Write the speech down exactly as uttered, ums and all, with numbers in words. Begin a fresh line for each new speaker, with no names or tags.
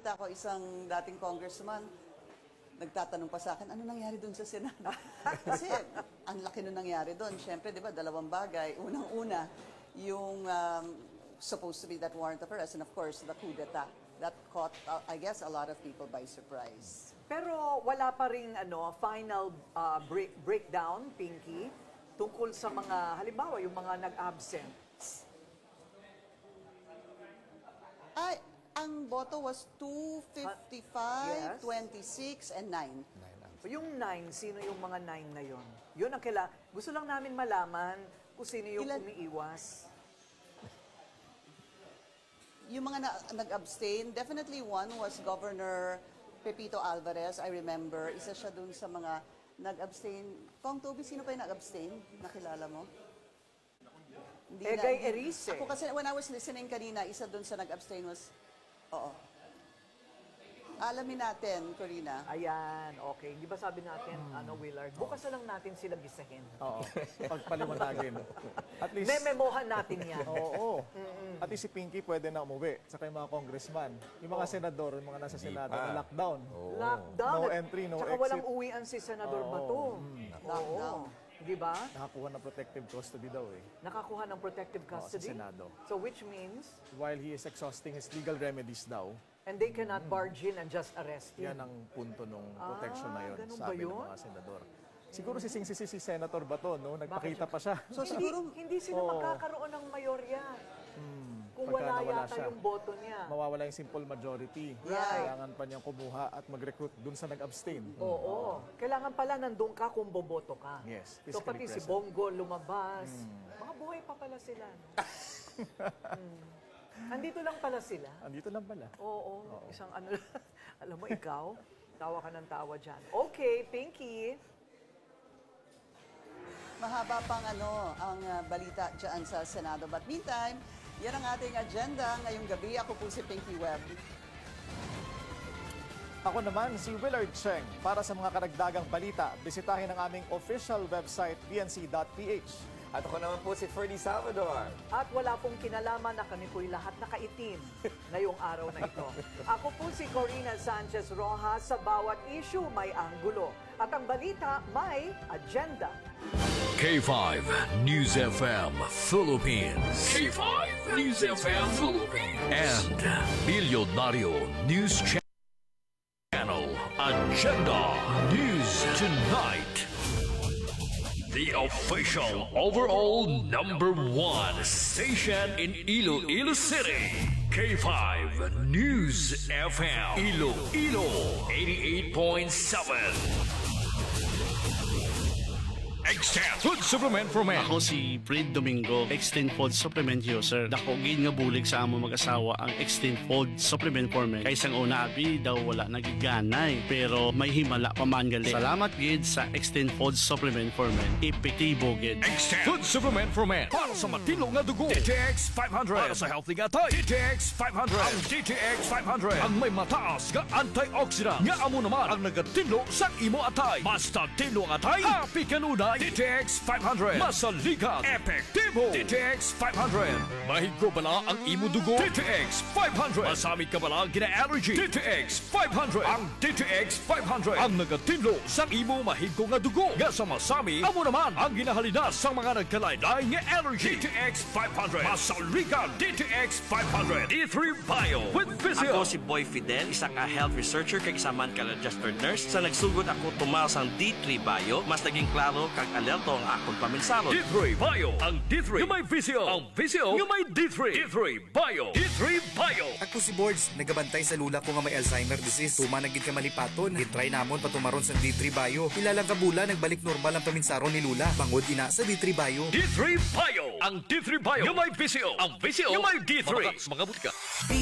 nakita ko isang dating congressman, nagtatanong pa sa akin, ano nangyari doon sa Senado? Kasi ang laki nung nangyari doon. Siyempre, di ba, dalawang bagay. Unang-una, yung um, supposed to be that warrant of arrest, and of course, the coup d'etat. That caught, uh, I guess, a lot of people by surprise.
Pero wala pa ring ano, final uh, break, breakdown, Pinky, tungkol sa mga, halimbawa, yung mga nag-absent.
Ay, ang boto was two fifty-five,
Yes.
twenty-six, and nine.
So yung nine, sino yung mga nine na yon? Yun ang kaila. Gusto lang namin malaman kung sino yung
Ilan-
umiiwas.
Yung mga na- nag-abstain, definitely one was Governor Pepito Alvarez. I remember, isa siya dun sa mga nag-abstain. Kong Toby, sino pa yung nag-abstain? Nakilala mo? Hindi
Eh,
na-
kay
hindi-
Erice.
Ako kasi, when I was listening kanina, isa dun sa nag-abstain was, oo. Alamin natin, Corina.
Ayan, okay. Di ba sabi natin, ano, Willard, bukas na lang natin sila gisahin.
Oo, pagpaliwanagin. At least,
Mememohan natin yan.
oo, at least si Pinky pwede na umuwi. Saka yung mga congressman. Yung mga senador, yung mga nasa Senado, na lockdown.
Lockdown.
No entry, no
Tsaka
exit.
walang uwian si Senador
Oo.
Bato.
Lockdown.
Di ba?
Nakakuha ng protective custody daw eh.
Nakakuha ng protective
sa
custody.
Senado.
So which means,
While he is exhausting his legal remedies daw,
and they cannot barge in and just arrest him.
yan ang punto ng protection na yun,
ganun ba
sabi ng
yun?
mga senador. Siguro si Sing si si Senator Bato, no? Nagpakita pa siya.
So
hindi,
siguro,
hindi sila
Oo.
magkakaroon ng mayorya. Kung
Pagka
wala
nawala
yata
siya.
yung boto niya.
Mawawala yung simple majority.
Right.
Kailangan pa niyang kumuha at mag-recruit dun sa nag-abstain.
Oo. Kailangan pala nandun ka kung boboto ka.
Yes,
So
physically
pati si
present.
Bongo lumabas. Mga buhay pa pala sila. No? Mm. Andito lang pala sila.
Andito lang pala.
Oo. Isang ano, alam mo ikaw, tawa ka ng tawa dyan. Okay, Pinky.
mahaba pang ano, ang uh, balita dyan sa Senado. But meantime, yan ang ating agenda ngayong gabi. Ako po si Pinky Webb.
Ako naman si Willard Cheng. Para sa mga karagdagang balita, bisitahin ang aming official website b n c dot p h.
At ako naman po si Ferdy Salvador.
At wala pong kinalaman na kami po'y lahat nakaitim ngayong araw na ito. Ako po si Corina Sanchez Rojas. Sa bawat issue may anggulo. At ang balita may agenda.
K five News F M Philippines. K five News F M Philippines. And Milyonaryo News Channel. Agenda News Tonight. The official overall number one station in Iloilo City. K five News F M. Iloilo eighty-eight point seven. Extend Food Supplement for Men.
Ako si Fred Domingo, Extend Food Supplement User. Dako gid nga bulig sa amo mag-asawa ang Extend Food Supplement for Men. Kaysa ang una abi daw wala nagiganay pero may himala pa man gali. Salamat gid sa Extend Food Supplement for Men. Epektibo gid.
Extend Food Supplement for Men. Para sa matino nga dugo. D T X five hundred. Para sa healthy nga tay. D T X five hundred. Ang D T X five hundred. Ang may mataas nga antioxidant. Nga amo naman ang nagatinlo sa imo atay. Basta tinlo ang atay. Happy kanunay. D T X five hundred. Masaligan. Epektibo. D T X five hundred. Mahigo bala ang imo dugo. D T X five hundred. Masamit ka bala gina-allergy. D T X five hundred. Ang D T X five hundred. Ang nagatinlo sa imo mahigo nga dugo. Nga sa masami, amo naman ang ginahalina sa mga nagkalaylay nga allergy. D T X five hundred. Masaligan. D T X five hundred. D three Bio with Physio.
Ako si Boy Fidel, isa ka health researcher kag isa man ka registered nurse. Sa nagsugod ako tumal sang D three Bio, mas naging klaro kag alerto ang akong paminsalo.
D three Bio. Ang D three yung may Physio. Ang Physio yung may D three. D three Bio. D three Bio.
Ako si Boards, nagabantay sa lula ko nga may Alzheimer disease. Tuma na gid ka malipaton. Gitry namon patumaron sa D three Bio. Ilalang kabula nagbalik normal ang paminsaron ni Lula. Bangod ina sa D three Bio.
D three Bio. Ang D three Bio yung may Physio. Ang Physio yung may D three. Mga butika.